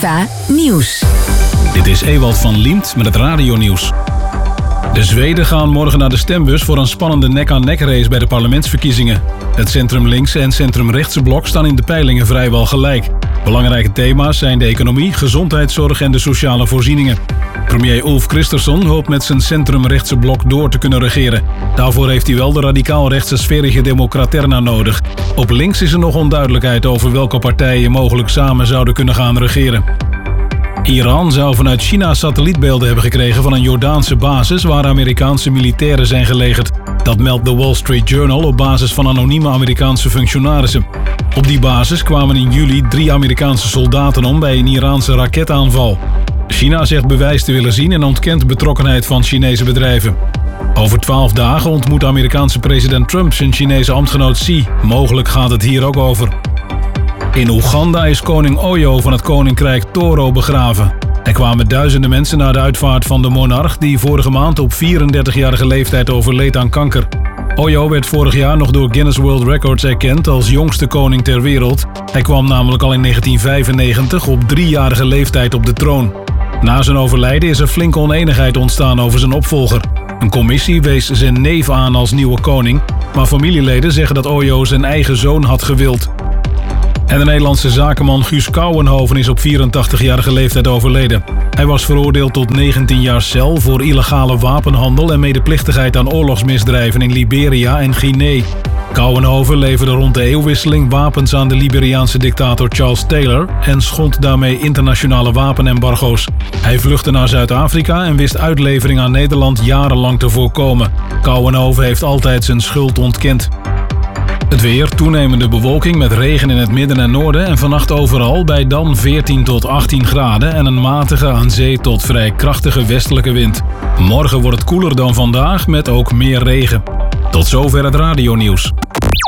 PAVA Nieuws. Dit is Ewald van Liemt met het radionieuws. De Zweden gaan morgen naar de stembus voor een spannende nek-aan-nek race bij de parlementsverkiezingen. Het centrum-linkse en centrum-rechtse blok staan in de peilingen vrijwel gelijk. Belangrijke thema's zijn de economie, gezondheidszorg en de sociale voorzieningen. Premier Ulf Kristersson hoopt met zijn centrum-rechtse blok door te kunnen regeren. Daarvoor heeft hij wel de radicaal-rechtse Sverige Democraterna nodig. Op links is er nog onduidelijkheid over welke partijen mogelijk samen zouden kunnen gaan regeren. Iran zou vanuit China satellietbeelden hebben gekregen van een Jordaanse basis waar Amerikaanse militairen zijn gelegerd. Dat meldt de Wall Street Journal op basis van anonieme Amerikaanse functionarissen. Op die basis kwamen in juli 3 Amerikaanse soldaten om bij een Iraanse raketaanval. China zegt bewijs te willen zien en ontkent betrokkenheid van Chinese bedrijven. Over 12 dagen ontmoet Amerikaanse president Trump zijn Chinese ambtgenoot Xi. Mogelijk gaat het hier ook over. In Oeganda is koning Oyo van het koninkrijk Toro begraven. Er kwamen duizenden mensen na de uitvaart van de monarch die vorige maand op 34-jarige leeftijd overleed aan kanker. Oyo werd vorig jaar nog door Guinness World Records erkend als jongste koning ter wereld. Hij kwam namelijk al in 1995 op 3-jarige leeftijd op de troon. Na zijn overlijden is er flinke onenigheid ontstaan over zijn opvolger. Een commissie wees zijn neef aan als nieuwe koning, maar familieleden zeggen dat Oyo zijn eigen zoon had gewild. En de Nederlandse zakenman Guus Kouwenhoven is op 84-jarige leeftijd overleden. Hij was veroordeeld tot 19 jaar cel voor illegale wapenhandel en medeplichtigheid aan oorlogsmisdrijven in Liberia en Guinea. Kouwenhoven leverde rond de eeuwwisseling wapens aan de Liberiaanse dictator Charles Taylor en schond daarmee internationale wapenembargo's. Hij vluchtte naar Zuid-Afrika en wist uitlevering aan Nederland jarenlang te voorkomen. Kouwenhoven heeft altijd zijn schuld ontkend. Het weer, toenemende bewolking met regen in het midden en noorden en vannacht overal bij dan 14 tot 18 graden en een matige aan zee tot vrij krachtige westelijke wind. Morgen wordt het koeler dan vandaag met ook meer regen. Tot zover het radionieuws.